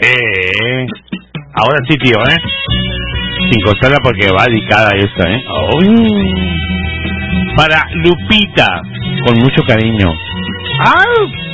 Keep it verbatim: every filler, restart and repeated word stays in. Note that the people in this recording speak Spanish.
Eh, ahora sí, tío, ¿eh? Sin contarla porque va dedicada a esto, ¿eh? Oh. Para Lupita, con mucho cariño. ¡Ah!